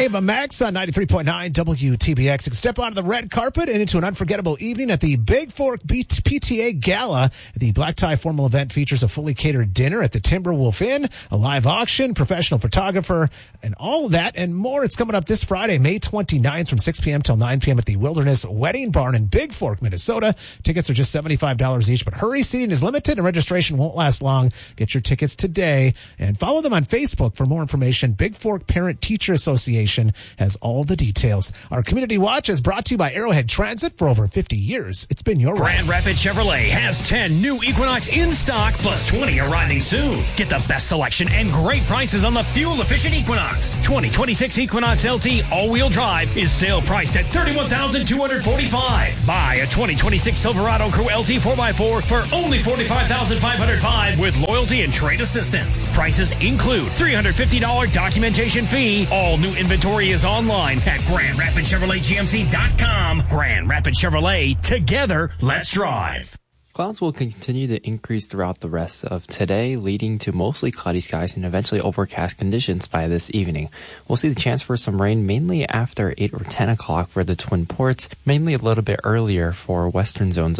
Ava Max on 93.9 WTBX. You can step onto the red carpet and into an unforgettable evening at the Big Fork PTA Gala. The black tie formal event features a fully catered dinner at the Timberwolf Inn, a live auction, professional photographer, and all of that and more. It's coming up this Friday, May 29th from 6 p.m. till 9 p.m. at the Wilderness Wedding Barn in Big Fork, Minnesota. Tickets are just $75 each, but hurry, seating is limited and registration won't last long. Get your tickets today and follow them on Facebook for more information. Big Fork Parent Teacher Association has all the details. Our Community Watch is brought to you by Arrowhead Transit. For over 50 years, it's been your Grand ride. Rapids Chevrolet has 10 new Equinox in stock, plus 20 arriving soon. Get the best selection and great prices on the fuel-efficient Equinox. 2026 Equinox LT all-wheel drive is sale priced at $31,245. Buy a 2026 Silverado Crew LT 4x4 for only $45,505 with loyalty and trade assistance. Prices include $350 documentation fee. All new inventory is online at GrandRapidChevroletGMC.com. Grand Rapids Chevrolet. Together, let's drive. Clouds will continue to increase throughout the rest of today, leading to mostly cloudy skies and eventually overcast conditions by this evening. We'll see the chance for some rain mainly after 8 or 10 o'clock for the Twin Ports, mainly a little bit earlier for western zones